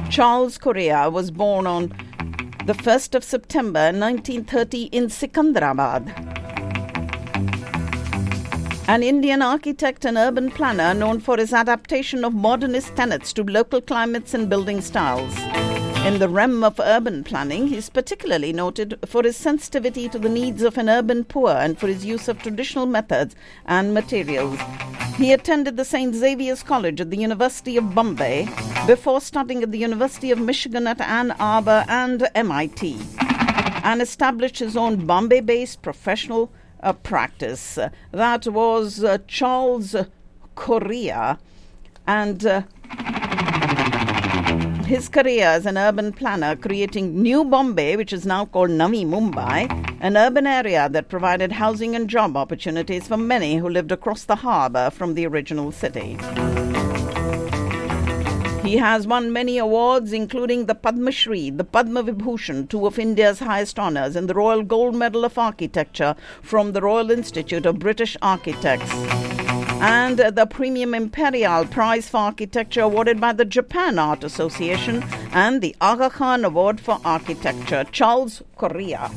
Charles Correa was born on the 1st of September 1930 in Sikandrabad. An Indian architect and urban planner known for his adaptation of modernist tenets to local climates and building styles. In the realm of urban planning, he is particularly noted for his sensitivity to the needs of an urban poor and for his use of traditional methods and materials. He attended the St. Xavier's College at the University of Bombay before studying at the University of Michigan at Ann Arbor and MIT, and established his own Bombay-based professional practice. That was Charles Correa, and his career as an urban planner, creating New Bombay, which is now called Navi Mumbai, an urban area that provided housing and job opportunities for many who lived across the harbour from the original city. He has won many awards, including the Padma Shri, the Padma Vibhushan, two of India's highest honours, and the Royal Gold Medal of Architecture from the Royal Institute of British Architects, and the Premium Imperial Prize for Architecture awarded by the Japan Art Association, and the Aga Khan Award for Architecture. Charles Correa.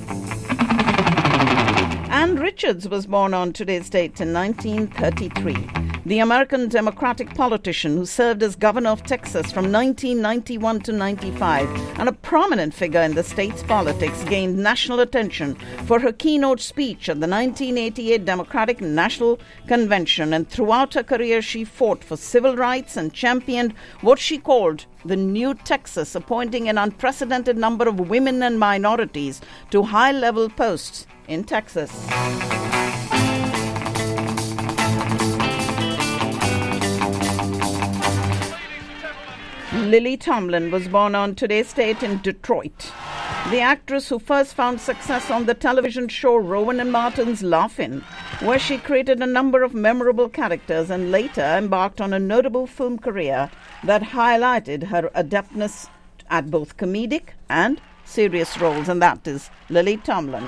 Ann Richards was born on today's date in 1933. The American Democratic politician who served as governor of Texas from 1991 to 95 and a prominent figure in the state's politics, gained national attention for her keynote speech at the 1988 Democratic National Convention, and throughout her career she fought for civil rights and championed what she called the New Texas, appointing an unprecedented number of women and minorities to high-level posts in Texas. Lily Tomlin was born on today's date in Detroit. The actress who first found success on the television show Rowan and Martin's Laugh-In, where she created a number of memorable characters, and later embarked on a notable film career that highlighted her adeptness at both comedic and serious roles, and that is Lily Tomlin.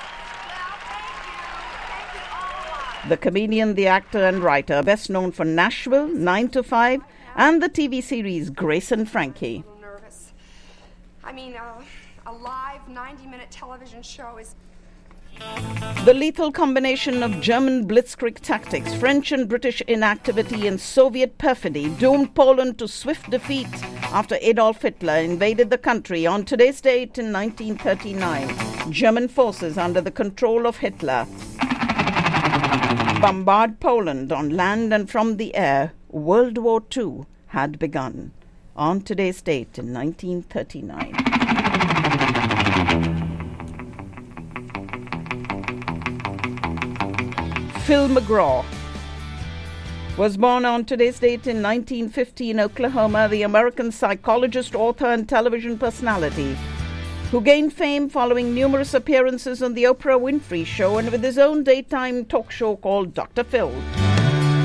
The comedian, the actor and writer, best known for Nashville, 9 to 5, and the TV series Grace and Frankie. Nervous. I mean, a live 90-minute television show is... The lethal combination of German blitzkrieg tactics, French and British inactivity, and Soviet perfidy doomed Poland to swift defeat after Adolf Hitler invaded the country on today's date in 1939. German forces under the control of Hitler bombarded Poland on land and from the air. World War II had begun on today's date in 1939. Phil McGraw was born on today's date in 1950 in Oklahoma, the American psychologist, author, and television personality who gained fame following numerous appearances on The Oprah Winfrey Show and with his own daytime talk show called Dr. Phil.